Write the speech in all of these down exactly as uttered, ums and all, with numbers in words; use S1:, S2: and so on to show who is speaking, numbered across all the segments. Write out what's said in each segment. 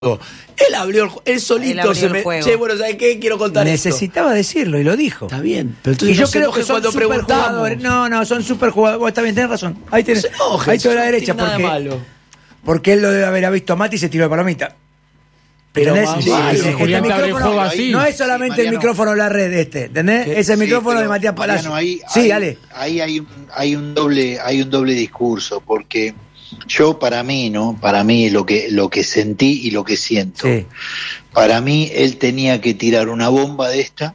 S1: Él abrió, él solito
S2: él abrió
S1: se
S2: el
S1: me.
S2: juego.
S1: Che, bueno, ¿sabes qué? Quiero contar
S3: Necesitaba
S1: esto.
S3: decirlo y lo dijo.
S1: Está bien, pero entonces
S3: Y yo
S1: no se
S3: creo
S1: enoje
S3: que son
S1: cuando
S3: super
S1: preguntamos.
S3: jugadores. No, no, son super jugadores. Está bien, tenés razón. Ahí tenés,
S1: No se enoje,
S3: ahí te doy la
S1: no
S3: derecha
S1: tiene nada de
S3: porque,
S1: malo.
S3: porque él lo debe haber visto a Mati y se tiró de palomita.
S1: Pero
S3: ¿Entendés?
S1: más
S3: Sí,
S1: vale.
S3: sí,
S4: Sí,
S3: este
S4: Julián te abre el
S3: micrófono
S4: juego así.
S3: no es solamente
S5: Sí,
S3: el
S5: Mariano.
S3: micrófono de la red este, ¿entendés?
S1: ¿Qué?
S3: Es el
S5: Sí,
S3: micrófono
S5: pero,
S3: de Matías Palacio.
S5: Mariano, ahí,
S3: sí,
S5: ahí,
S3: dale.
S5: ahí hay un, hay un doble, hay un doble discurso, porque yo para mí, ¿no? Para mí lo que, lo que sentí y lo que siento.
S3: Sí.
S5: Para mí él tenía que tirar una bomba de esta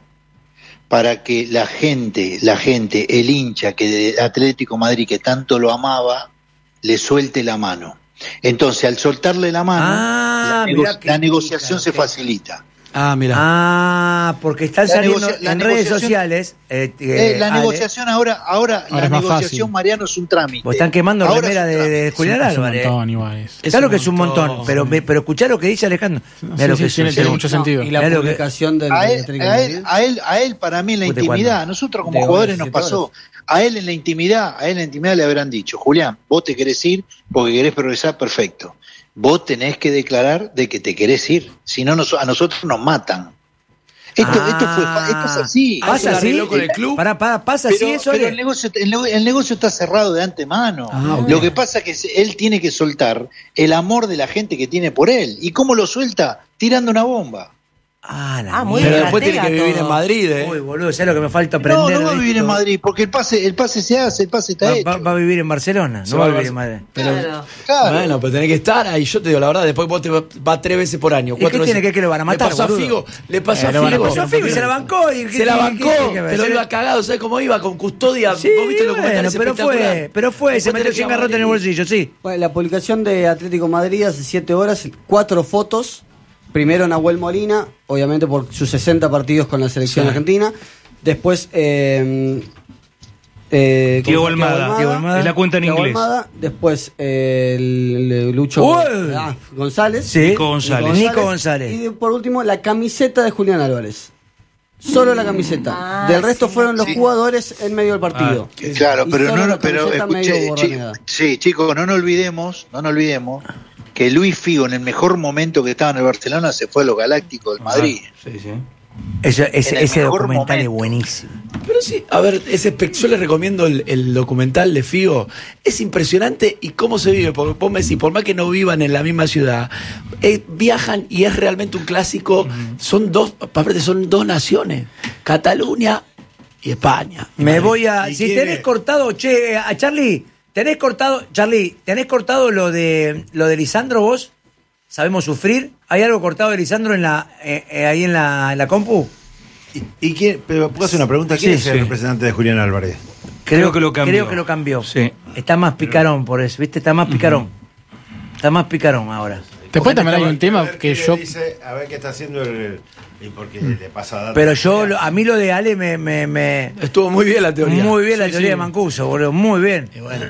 S5: para que la gente, la gente, el hincha que de Atlético Madrid que tanto lo amaba, le suelte la mano. Entonces, al soltarle la mano,
S3: Ah,
S5: la, nego-
S3: mirá qué
S5: la negociación
S3: pica,
S5: se
S3: qué-
S5: facilita.
S1: Ah, mira.
S3: Ah, porque están
S5: La
S3: saliendo
S5: negocia- la
S3: en redes
S5: negociación-
S3: sociales. Eh,
S5: Eh,
S3: eh,
S5: la
S3: Ale,
S5: negociación ahora, ahora,
S4: Ahora
S5: la
S4: es más
S5: negociación,
S4: fácil.
S5: Mariano, es un trámite.
S3: pues están quemando
S5: Ahora
S3: remera
S5: es un
S3: de, de
S5: trámite.
S3: Julián
S4: Es un
S3: Álvarez.
S4: montón, igual. es.
S1: Es
S3: Claro
S1: un
S3: que es un montón,
S1: montón.
S3: pero, me- pero escuchá lo que dice Alejandro. Mirá
S4: Sí,
S3: lo
S4: sí,
S3: que
S4: tiene,
S3: sucede.
S4: tiene mucho sentido.
S2: Y la
S3: Mirá lo que-
S2: publicación del
S5: A él,
S2: Atlético
S5: a, él,
S2: Madrid.
S5: a, él, a él, para mí, en la
S3: Puta,
S5: intimidad,
S3: ¿cuándo?
S5: nosotros como
S2: De
S5: jugadores nos
S2: once,
S5: pasó. A él en la intimidad, a él en la intimidad le habrán dicho, Julián, vos te querés ir porque querés progresar, perfecto. Vos tenés que declarar de que te querés ir, si no nos- a nosotros nos matan. Esto,
S3: Ah,
S5: esto, fue, fa- esto es así.
S1: Ah,
S3: ¿Pasa
S1: ¿se
S3: así?
S1: arregló con el club?
S3: Pará, pará, ¿pasa
S5: Pero,
S3: así eso?
S5: pero
S3: Ale?
S5: el, negocio, el, nego- el negocio está cerrado de antemano.
S1: Ah, ok.
S5: Lo que pasa es que se- él tiene que soltar el amor de la gente que tiene por él. ¿Y cómo lo suelta? Tirando una bomba.
S3: Ah, la
S2: Ah, muy
S1: Pero
S3: mierda.
S1: después tiene que
S2: estratega
S1: vivir en
S2: todo.
S1: Madrid, ¿eh?
S3: Uy, boludo, ¿sabes lo que me falta
S5: No,
S3: aprender?
S5: no va a
S3: de
S5: vivir
S3: esto?
S5: en Madrid, porque el pase, el pase se hace, el pase está
S3: Va,
S5: hecho.
S3: va- va a vivir en Barcelona,
S1: Se
S3: no
S1: va
S3: va a
S1: a
S3: vivir en Madrid.
S2: Claro.
S5: Claro.
S1: Bueno, pero tenés que estar ahí. Yo te digo la verdad, después vos te va, va tres veces por año.
S3: ¿Y
S1: Cuatro
S3: qué tiene
S1: veces.
S3: que- que lo van a matar,
S1: Le pasó
S3: boludo?
S1: a Figo. Le pasó
S4: Eh,
S1: a
S4: lo van a
S1: Figo.
S4: pasar
S3: Pasó Figo y se la bancó. Y,
S1: Se la
S3: ¿qué-
S1: bancó,
S3: qué- qué-
S1: pero
S3: se
S1: iba
S3: la-
S1: cagado. ¿Sabes cómo iba? Con custodia.
S3: Sí,
S1: ¿Vos viste el documental?
S3: bueno,
S1: Es
S3: pero
S1: espectacular.
S3: fue, pero fue, se
S1: Después
S3: metió
S1: tenés que
S3: cien
S1: ir a
S3: garrotes en el
S1: Madrid.
S3: bolsillo, sí.
S2: Bueno, la publicación de Atlético Madrid hace siete horas, cuatro fotos. Primero Nahuel Molina, obviamente por sus sesenta partidos con la selección
S1: Sí.
S2: argentina. Después eh, eh,
S6: Diego
S2: ¿cómo se llama?
S6: Almada.
S3: Diego Almada.
S6: Es la cuenta en
S2: Diego
S6: inglés.
S2: Almada. Después eh, el, el Lucho
S3: Uy.
S2: ah, González.
S3: Sí.
S6: Nico González.
S3: Nico González.
S2: Y de- por último la camiseta de Julián Álvarez. Solo la camiseta.
S7: Ah,
S2: Del resto
S7: sí,
S2: fueron los
S5: sí.
S2: jugadores en medio del partido.
S5: Claro,
S2: Y
S5: pero
S2: solo
S5: no,
S2: la
S5: no, pero
S2: camiseta
S5: escuche,
S2: medio
S5: chi-
S2: borroneada.
S5: sí, chicos, no nos olvidemos, no nos olvidemos que Luis Figo en el mejor momento que estaba en el Barcelona se fue a los Galácticos del Madrid.
S1: Sí, sí.
S3: Ese, ese,
S5: En el
S3: ese
S5: mejor
S3: documental es
S5: momento.
S3: buenísimo.
S1: Pero sí, a ver, ese espe- yo les recomiendo el, el documental de Figo. Es impresionante y cómo se vive, porque vos me decís, por más que no vivan en la misma ciudad, eh, viajan y es realmente un clásico. Son dos, aparte son dos naciones, Cataluña y España.
S3: Me voy a.
S1: Y
S3: Si
S1: quiere-
S3: tenés cortado, che, a Charlie, tenés cortado, Charlie, tenés cortado lo de lo de Lisandro vos. ¿Sabemos sufrir? ¿Hay algo cortado de Lisandro en la, eh, eh, ahí en la, en la compu?
S8: ¿Y, y quién, pero puedo hacer una pregunta? ¿Quién
S3: Sí,
S8: es el
S6: sí.
S8: representante de Julián Álvarez?
S6: Creo que lo cambió.
S3: Creo que lo cambió.
S6: Sí.
S3: Está más picarón por eso, ¿viste? Está más picarón. Está más picarón ahora.
S4: Después también hay un
S8: A
S4: tema
S8: ver
S4: que
S8: qué
S4: yo.
S8: le dice, a ver qué está haciendo el. Y porque le pasa data.
S3: Pero yo, lo- a mí lo de Ale me. me, me
S1: Estuvo muy bien la teoría.
S3: muy bien la
S4: Sí,
S3: teoría
S4: sí.
S3: de Mancuso, boludo. Muy bien.
S1: Y bueno.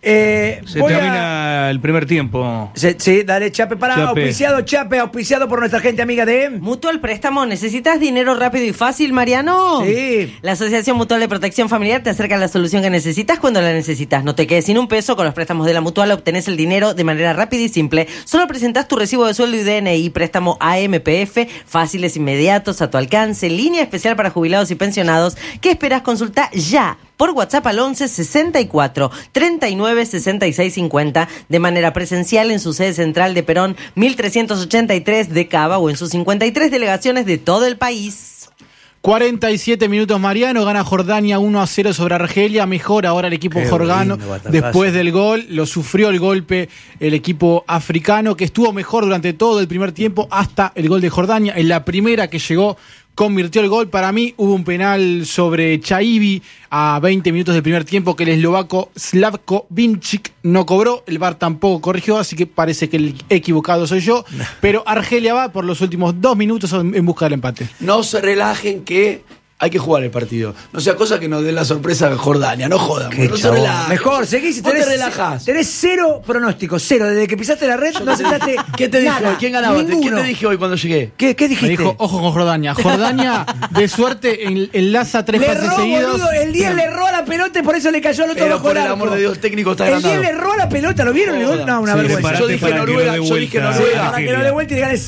S3: Eh,
S6: Se
S3: voy a-
S6: termina el primer tiempo.
S3: Sí, sí, dale, Chape, para
S6: Chape.
S3: auspiciado, Chape, auspiciado por nuestra gente amiga de...
S2: Mutual Préstamo, ¿necesitas dinero rápido y fácil, Mariano?
S3: Sí.
S2: La Asociación Mutual de Protección Familiar te acerca a la solución que necesitas cuando la necesitas. No te quedes sin un peso, con los préstamos de la Mutual obtenés el dinero de manera rápida y simple. Solo presentás tu recibo de sueldo y D N I, préstamo A M P F, fáciles, inmediatos, a tu alcance, línea especial para jubilados y pensionados. ¿Qué esperas? Consulta ya por WhatsApp al once sesenta y cuatro treinta y nueve sesenta y seis cincuenta de manera presencial en su sede central de Perón mil trescientos ochenta y tres de Cava o en sus cincuenta y tres delegaciones de todo el país.
S4: cuarenta y siete minutos, Mariano, gana Jordania uno a cero sobre Argelia, mejor ahora el equipo
S3: Qué
S4: jordano
S3: lindo batacazo.
S4: después del gol, lo sufrió el golpe el equipo africano que estuvo mejor durante todo el primer tiempo hasta el gol de Jordania, en la primera que llegó convirtió el gol. Para mí hubo un penal sobre Chaibi a veinte minutos del primer tiempo que el eslovaco Slavko Vincic no cobró, el V A R tampoco corrigió, así que parece que el equivocado soy yo, pero Argelia va por los últimos dos minutos en en busca del empate.
S1: No se relajen que hay que jugar el partido. No sea cosa que nos dé la sorpresa a Jordania, no jodan.
S3: Qué
S1: No se
S3: chabón.
S1: relajen.
S3: Mejor, seguís y
S1: Vos
S3: tenés,
S1: te relajás.
S3: tenés cero pronóstico, cero. Desde que pisaste la red no aceptaste
S1: ¿Qué te dije
S3: nada,
S1: hoy? ¿Quién ganaba? ¿Qué
S3: ninguno.
S1: te dije hoy cuando llegué?
S3: ¿Qué, qué
S4: Me
S3: dijiste?
S4: dijo, ojo con Jordania. Jordania, de suerte, en- enlaza tres
S3: Le
S4: pases
S3: erró,
S4: seguidos.
S3: boludo, el diez le erró a la pelota y por eso le cayó al otro
S1: Pero
S3: bajo
S1: por el
S3: arco.
S1: amor de Dios, el técnico está
S3: El diez
S1: agrandado.
S3: le erró a la pelota, ¿lo vieron? El gol? No, una
S6: Sí,
S3: vergüenza.
S6: preparate
S1: Yo dije
S6: para que no
S1: Noruega,
S6: dé
S1: yo dije
S6: vuelta
S1: Noruega.
S3: Para que no
S6: Argelia.
S3: le vuelta y le gane